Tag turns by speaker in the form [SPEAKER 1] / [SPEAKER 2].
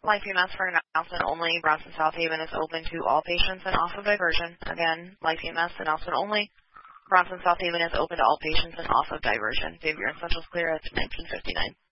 [SPEAKER 1] Life EMS for announcement only. Bronson South Haven is open to all patients and off of diversion. Again, Life EMS announcement only. Bronson South Haven is open to all patients and off of diversion. Xavier Essentials clear at 1959.